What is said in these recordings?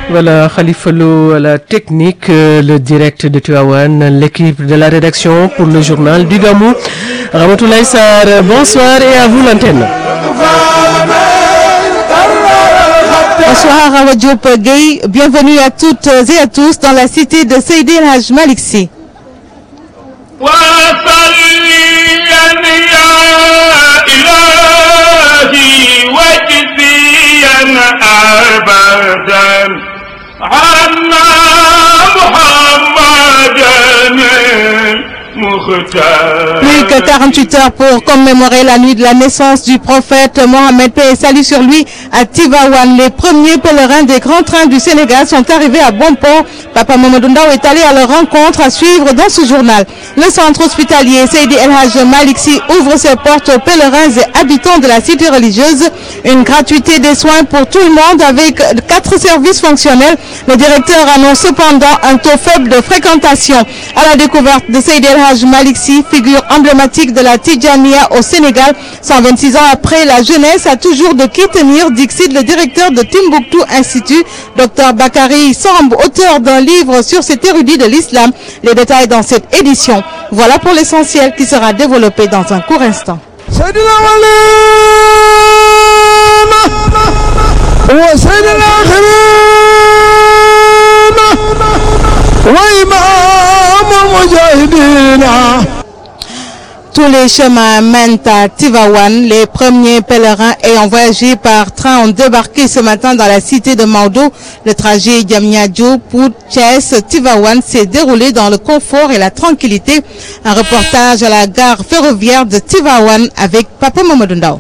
Voilà, Khalifa Lo à la technique, le direct de Tivaouane, l'équipe de la rédaction pour le journal du Gamou. Ramatoulaye Sarr, bonsoir et à vous l'antenne. Bonsoir Awa Diop Gueye, bienvenue à toutes et à tous dans la cité de Seydi El Hadj Malick Sy. Plus que 48 heures pour commémorer la nuit de la naissance du prophète Mohammed, paix et salut sur lui, à Tivaouane. Les premiers pèlerins des grands trains du Sénégal sont arrivés à bon port. Papa Mamadou Ndao est allé à leur rencontre, à suivre dans ce journal. Le centre hospitalier Seydi El Hadj Malick Sy ouvre ses portes aux pèlerins et habitants de la cité religieuse. Une gratuité des soins pour tout le monde avec 4 services fonctionnels. Le directeur annonce cependant un taux faible de fréquentation. À la découverte de Seydi El Hadj Malick Sy, figure emblématique de la Tidjaniya au Sénégal, 126 ans après, la jeunesse a toujours de qui tenir, dixit le directeur de Timbuktu Institut, Dr Bakary Samb, auteur d'un livre sur cet érudit de l'islam. Les détails dans cette édition. Voilà pour l'essentiel qui sera développé dans un court instant. Tous les chemins mènent à Tivaouane. Les premiers pèlerins ayant voyagé par train ont débarqué ce matin dans la cité de Maodo. Le trajet Diamniadio pour Thiès-Tivaouane s'est déroulé dans le confort et la tranquillité. Un reportage à la gare ferroviaire de Tivaouane avec Papa Mamadou Ndao.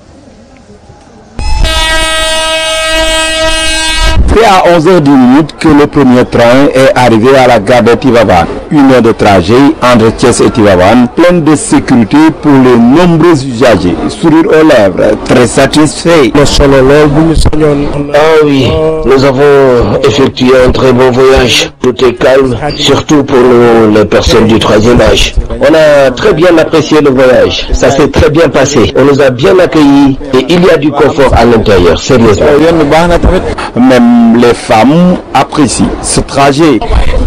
C'est à 11h10 que le premier train est arrivé à la gare de Tivaouane. 1 heure de trajet entre Thiès et Tivaouane, pleine de sécurité pour les nombreux usagers. Sourire aux lèvres, très satisfait. Ah oui, nous avons effectué un très bon voyage. Tout est calme, surtout pour nous, les personnes du 3e âge. On a très bien apprécié le voyage. Ça s'est très bien passé. On nous a bien accueillis et il y a du confort à l'intérieur, sérieusement. Même les femmes apprécient ce trajet.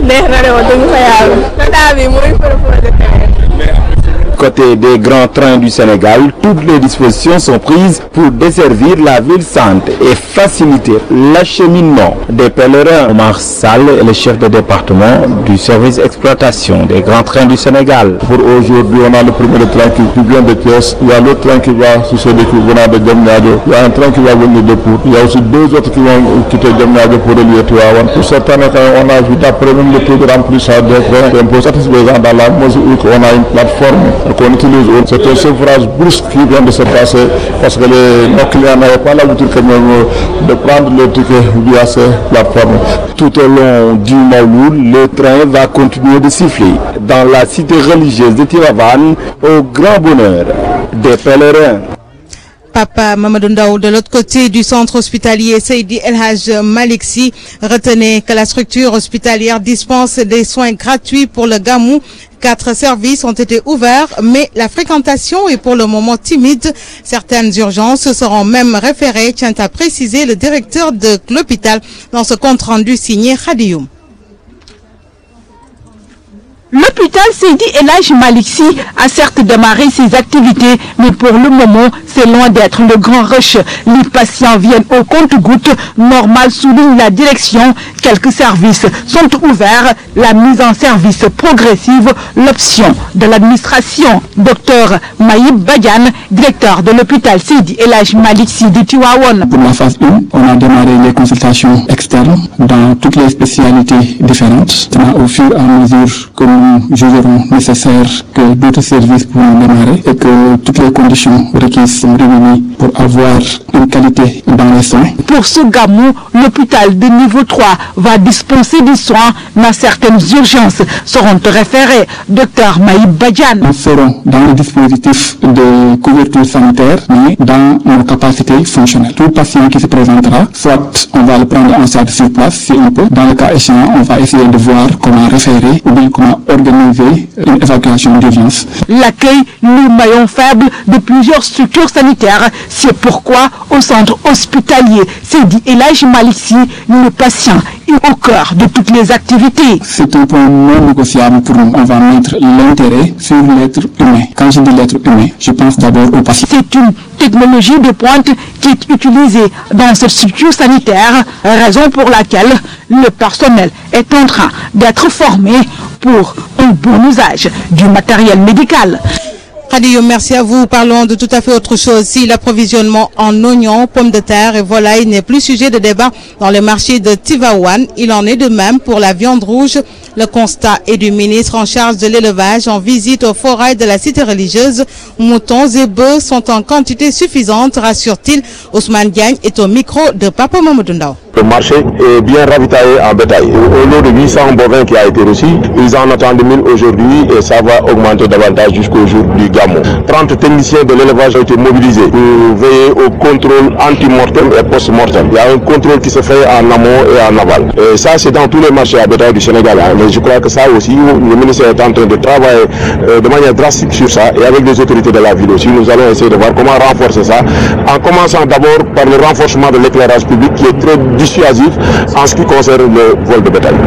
Côté des grands trains du Sénégal, toutes les dispositions sont prises pour desservir la ville sainte et faciliter l'acheminement des pèlerins. Omar Sall est le chef de département du service exploitation des grands trains du Sénégal. Pour aujourd'hui, on a le premier train qui vient de Thiès, il y a l'autre train qui va succéder qui venant de Diamniadio, il y a un train qui va venir de Pout, il y a aussi 2 autres qui vont quitter Diamniadio pour relier Tivaouane. Pour certains, on a vu d'après même le taux de remplissage des trains un peu satisfaisant dans la mesure où on a une plateforme qu'on utilise. C'est un sevrage brusque qui vient de se passer parce que nos clients n'avaient pas l'habitude quand même de prendre le ticket via ces plateformes. Tout au long du Mawloud, le train va continuer de siffler dans la cité religieuse de Tivaouane au grand bonheur des pèlerins. Papa Mamadou Ndao, de l'autre côté du centre hospitalier Seydi El Hadj Malick Sy, retenez que la structure hospitalière dispense des soins gratuits pour le Gamou. 4 services ont été ouverts, mais la fréquentation est pour le moment timide. Certaines urgences seront même référées, tient à préciser le directeur de l'hôpital dans ce compte rendu signé Khadioum. L'hôpital Seydi El Hadj Malick Sy a certes démarré ses activités, mais pour le moment, c'est loin d'être le grand rush. Les patients viennent au compte-gouttes. Normal, souligne la direction. Quelques services sont ouverts. La mise en service progressive, l'option de l'administration. Docteur Maïb Badiane, directeur de l'hôpital Seydi El Hadj Malick Sy de Tivaouane. Pour la phase 1, on a démarré les consultations externes dans toutes les spécialités différentes. Au fur et à mesure que nous jugerons nécessaire que d'autres services pourront démarrer et que toutes les conditions requises sont réunies pour avoir une qualité dans les soins. Pour ce Gamou, l'hôpital de niveau 3 va dispenser des soins, mais certaines urgences seront référées. Docteur Maïb Badiane. Nous serons dans le dispositif de couverture sanitaire, mais dans nos capacités fonctionnelles. Tout patient qui se présentera, soit on va le prendre en charge sur place si on peut. Dans le cas échéant, on va essayer de voir comment référer ou bien comment organiser une évacuation d'urgence. L'accueil, le maillon faible de plusieurs structures sanitaires, C'est pourquoi, au centre hospitalier Seydi El Hadji Malick Sy, le patient est au cœur de toutes les activités. C'est un point non négociable pour nous. On va mettre l'intérêt sur l'être humain. Quand je dis l'être humain, je pense d'abord au patient. C'est une technologie de pointe qui est utilisée dans cette structure sanitaire, raison pour laquelle le personnel est en train d'être formé pour un bon usage du matériel médical. Khadijou, merci à vous. Parlons de tout à fait autre chose. Si l'approvisionnement en oignons, pommes de terre et volailles n'est plus sujet de débat dans le marché de Tivaouane, il en est de même pour la viande rouge. Le constat est du ministre en charge de l'élevage en visite au forail de la cité religieuse. Moutons et bœufs sont en quantité suffisante, rassure-t-il. Ousmane Diagne est au micro de Papa Mamadou Ndao. Le marché est bien ravitaillé en bétail. Au lot de 800 bovins qui a été reçu, ils en attendent 1000 aujourd'hui et ça va augmenter davantage jusqu'au jour du Gamou. 30 techniciens de l'élevage ont été mobilisés pour veiller au contrôle anti-mortem et post-mortem. Il y a un contrôle qui se fait en amont et en aval. Et ça, c'est dans tous les marchés à bétail du Sénégal. Mais je crois que ça aussi, le ministère est en train de travailler de manière drastique sur ça et avec les autorités de la ville aussi. Nous allons essayer de voir comment renforcer ça, en commençant d'abord par le renforcement de l'éclairage public qui est très dissuasif en ce qui concerne le vol de bétail.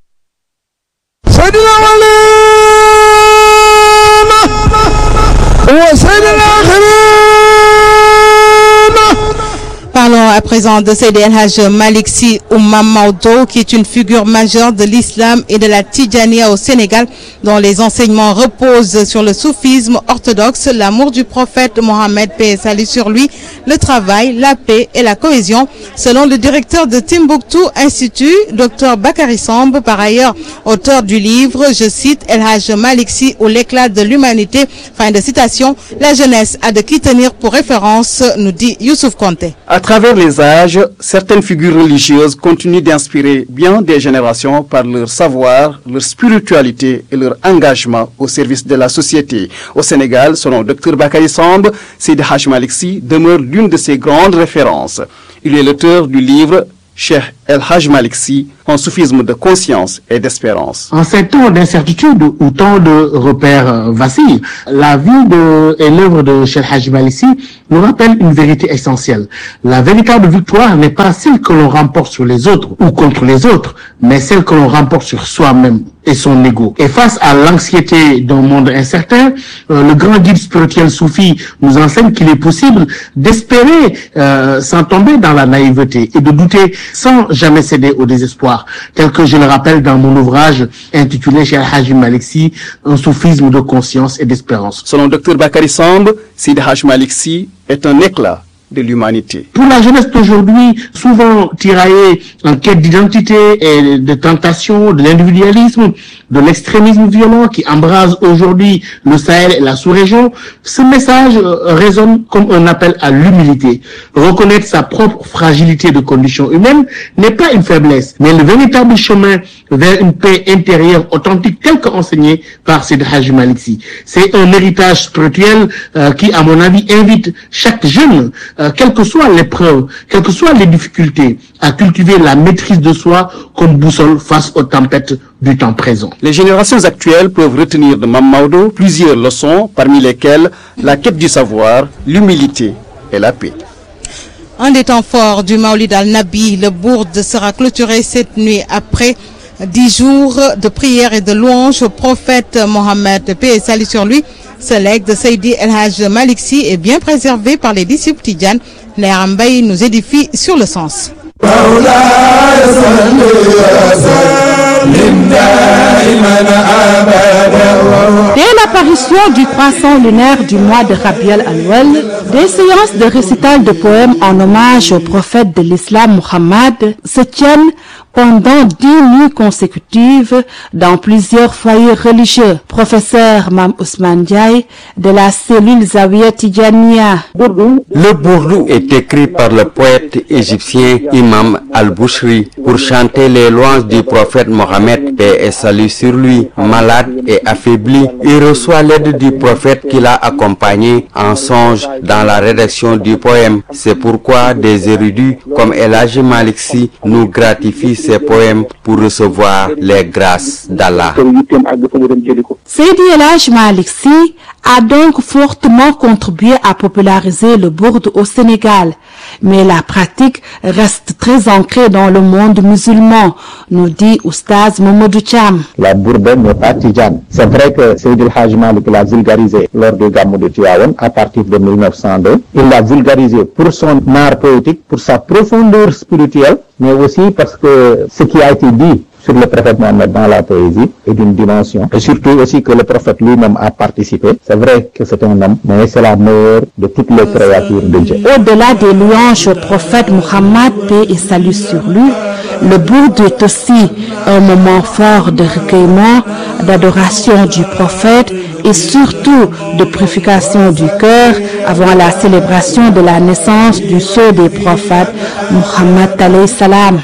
Parlons à présent de Seydi El Hadji Malick Sy Oumam Maodo, qui est une figure majeure de l'islam et de la Tidjania au Sénégal, dont les enseignements reposent sur le soufisme orthodoxe, l'amour du prophète Mohammed, paix et salut sur lui, le travail, la paix et la cohésion. Selon le directeur de Timbuktu Institut, Dr Bakary Samb, par ailleurs auteur du livre, je cite, El Hadji Malick Sy ou l'éclat de l'humanité, fin de citation, la jeunesse a de qui tenir pour référence, nous dit Youssouf Konté. À travers les âges, certaines figures religieuses continuent d'inspirer bien des générations par leur savoir, leur spiritualité et leur engagement au service de la société. Au Sénégal, selon Dr Bakary Samb, Seydi El Hadji Malick Sy demeure l'une de ses grandes références. Il est l'auteur du livre Cheikh El Hadji Malick Sy, un soufisme de conscience et d'espérance. En ces temps d'incertitude où tant de repères vacillent, la vie et l'œuvre de Cheikh El Hadji Malick Sy nous rappelle une vérité essentielle. La véritable victoire n'est pas celle que l'on remporte sur les autres ou contre les autres, mais celle que l'on remporte sur soi-même et son ego. Et face à l'anxiété d'un monde incertain, le grand guide spirituel soufi nous enseigne qu'il est possible d'espérer sans tomber dans la naïveté et de douter sans jamais céder au désespoir, tel que je le rappelle dans mon ouvrage intitulé Cheikh El Hadji Malick Sy, un soufisme de conscience et d'espérance. Selon Dr Bakary Samb, Seydi El Hadji Malick Sy est un éclat de l'humanité. Pour la jeunesse d'aujourd'hui, souvent tiraillée en quête d'identité et de tentation, de l'individualisme, de l'extrémisme violent qui embrase aujourd'hui le Sahel et la sous-région, ce message résonne comme un appel à l'humilité. Reconnaître sa propre fragilité de condition humaine n'est pas une faiblesse, mais le véritable chemin vers une paix intérieure authentique telle qu'enseignée par Seydi El Hadji Malick Sy. C'est un héritage spirituel qui, à mon avis, invite chaque jeune, quelle que soit l'épreuve, quelles que soient les difficultés, à cultiver la maîtrise de soi comme boussole face aux tempêtes du temps présent. Les générations actuelles peuvent retenir de Mame Maodo plusieurs leçons, parmi lesquelles la quête du savoir, l'humilité et la paix. Un des temps forts du Maoulid al-Nabi, le Bourde sera clôturé cette nuit après 10 jours de prière et de louange au prophète Mohammed, paix et salut sur lui. Ce legs de Seydi El Hadji Malick Sy est bien préservé par les disciples tidjanes. Léa Mbaye nous édifie sur le sens. Dès l'apparition du croissant lunaire du mois de Rabi al-Awwal, des séances de récital de poèmes en hommage au prophète de l'islam Muhammad se tiennent pendant 10 nuits consécutives dans plusieurs foyers religieux. Professeur Mam Ousmane Diaye de la cellule Zawiya Tidjaniya. Le Bourdou est écrit par le poète égyptien Imam al-Bouchri pour chanter les louanges du prophète Mohammed, paix et salut sur lui. Malade et affaibli, il reçoit l'aide du prophète qui l'a accompagné en songe dans la rédaction du poème. C'est pourquoi des érudits comme El Hadji Malick Sy nous gratifient ces poèmes pour recevoir les grâces d'Allah. Seydi El Hadji Malick Sy a donc fortement contribué à populariser le bourde au Sénégal. Mais la pratique reste très ancrée dans le monde musulman, nous dit Oustaz Mamadou Thiam. La bourde n'est pas tidjane. C'est vrai que Seydi El Hadji Malick l'a vulgarisé lors du Gamou de Tivaouane à partir de 1902. Il l'a vulgarisé pour son art poétique, pour sa profondeur spirituelle, mais aussi parce que ce qui a été dit sur le prophète Mohammed dans la poésie est d'une dimension. Et surtout aussi que le prophète lui-même a participé. C'est vrai que c'est un homme, mais c'est la meilleure de toutes les créatures de Dieu. Au-delà des louanges au prophète Mohammed, paix et salut sur lui, le bourde est aussi un moment fort de recueillement, d'adoration du prophète et surtout de purification du cœur avant la célébration de la naissance du sceau des prophètes, Mohammed alayhi salam.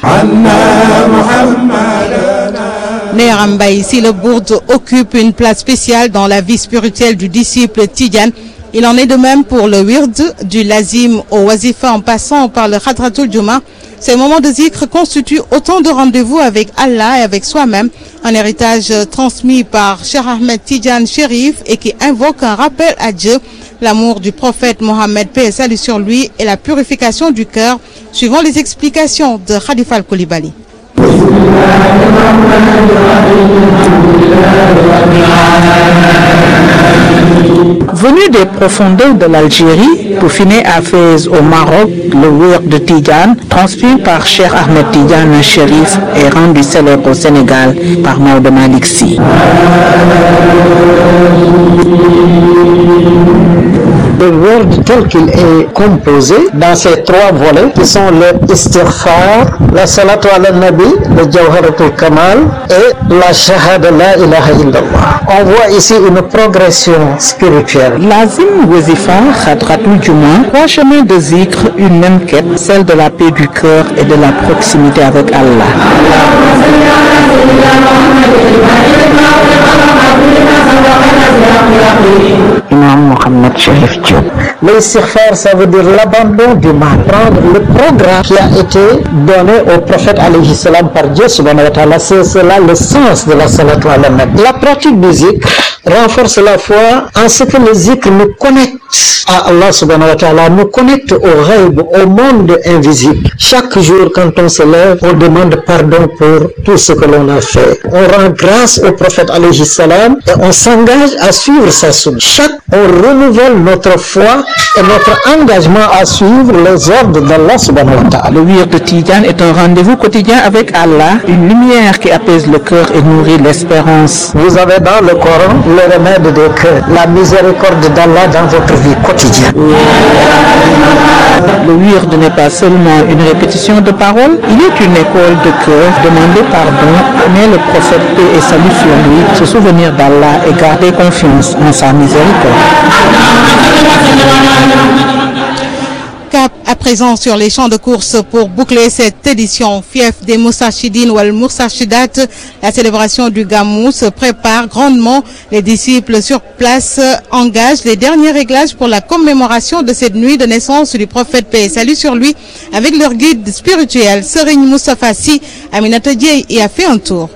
Néeramba, ici le bourde occupe une place spéciale dans la vie spirituelle du disciple Tidjane. Il en est de même pour le wird, du lazim au wazifa en passant par le Hadratul Juma. Ces moments de zikr constituent autant de rendez-vous avec Allah et avec soi-même, un héritage transmis par Cheikh Ahmed Tidjane Chérif et qui invoque un rappel à Dieu, l'amour du prophète Mohammed, paix et salut sur lui, et la purification du cœur, suivant les explications de Khalifa Al-Koulibaly. Venu des profondeurs de l'Algérie, peaufiné à Fès au Maroc, le wird de Tidjane, transmis par Cheikh Ahmed Tidjane Chérif, est rendu célèbre au Sénégal par Maodo Malick Sy. Le wird tel qu'il est composé dans ces trois volets qui sont le istighfar, la salatu ala nabi, le jawharatul kamal et la shahada la ilaha illallah. On voit ici une progression spirituelle. Lazim, Wazifa, Hadratul Juma, trois chemins de zikr, une même quête, celle de la paix du cœur et de la proximité avec Allah. Imam Mohamed Chérif Diop. L'istighfar, ça veut dire l'abandon du mal. Prendre le programme qui a été donné au prophète alayhi salam par Dieu subhanahu wa ta'ala, c'est cela le sens de la salatu ala nabi. La pratique du zikr renforce la foi en ce que le zikr nous connecte à Allah subhanahu wa ta'ala, nous connecte au ghaib, au monde invisible. Chaque jour quand on se lève, on demande pardon pour tout ce que l'on a fait. On rend grâce au prophète alayhi salam et on s'engage à suivre sa sunna. On renouvelle notre foi et notre engagement à suivre les ordres d'Allah subhanahu wa ta'ala. Le wird de Tidjane est un rendez-vous quotidien avec Allah, une lumière qui apaise le cœur et nourrit l'espérance. Vous avez dans le Coran le remède des cœurs, la miséricorde d'Allah dans votre vie quotidienne. Le wird n'est pas seulement une répétition de paroles, il est une école de cœur, demander pardon, aimer le prophète, paix et salut sur lui, se souvenir d'Allah et garder confiance en sa miséricorde. Cap à présent sur les champs de course pour boucler cette édition. Fief des Moussachidines ou Al-Moussachidat, la célébration du Gamou se prépare grandement. Les disciples sur place engagent les derniers réglages pour la commémoration de cette nuit de naissance du prophète, paix et salut sur lui, avec leur guide spirituel, Serigne Moustapha Sy. Aminata Dieye y a fait un tour.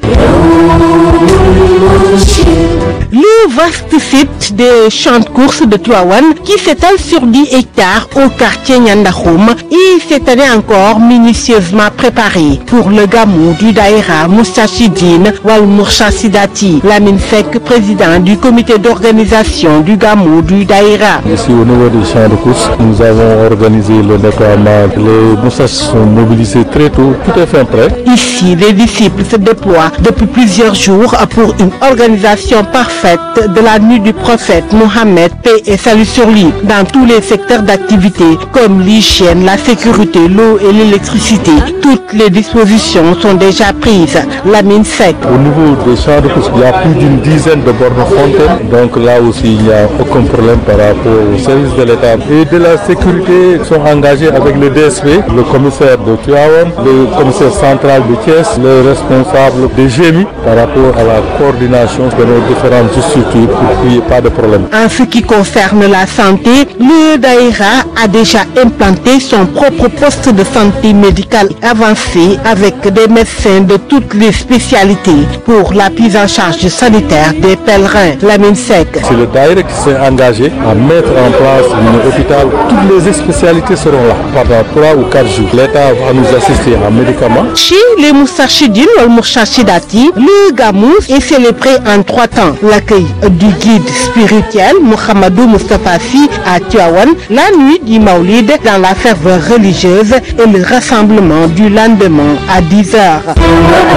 Le vaste site des champs de course de Tivaouane qui s'étale sur 10 hectares au quartier Nyandakhoum est cette année encore minutieusement préparé pour le Gamou du Daïra Moustachidine Wal Mourchachidati. Lamine Seck, président du comité d'organisation du Gamou du Daïra. Ici au niveau des champs de course, nous avons organisé le nettoiement. Les moustaches sont mobilisés très tôt, tout est fait prêt. Ici, les disciples se déploient depuis plusieurs jours pour une organisation parfaite de la nuit du prophète Mohammed, paix et salut sur lui, dans tous les secteurs d'activité comme l'hygiène, la sécurité, l'eau et l'électricité. Toutes les dispositions sont déjà prises. Lamine Seck. Au niveau des champs de course, il y a plus d'une dizaine de bornes fontaines, donc là aussi il n'y a aucun problème par rapport au service de l'État. Et de la sécurité sont engagés avec le DSP, le commissaire de Tivaouane, le commissaire central de Thiès, le responsable de GMI par rapport à la coordination de nos différentes structures pour qu'il n'y ait pas de problème. En ce qui qui concerne la santé, le Daïra a déjà implanté son propre poste de santé médicale avancée avec des médecins de toutes les spécialités pour la prise en charge sanitaire des pèlerins. Lamine Seck. C'est le Daïra qui s'est engagé à mettre en place un hôpital. Toutes les spécialités seront là pendant 3 ou 4 jours. L'État va nous assister en médicaments. Chez les Moustarchidines ou Moustarchidati, le Gamou est célébré en 3 temps. L'accueil du guide spirituel Mohamedou Moustapha Sy à Tivaouane, la nuit du Maoulid dans la ferveur religieuse et le rassemblement du lendemain à 10h.